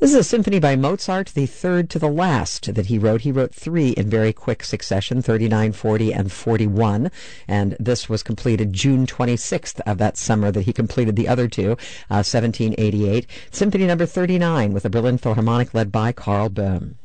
This is a symphony by Mozart, the third to the last that he wrote. He wrote three in very quick succession, 39, 40, and 41, and this was completed June 26th of that summer that he completed the other two, 1788. Symphony number 39 with the Berlin Philharmonic led by Karl Böhm.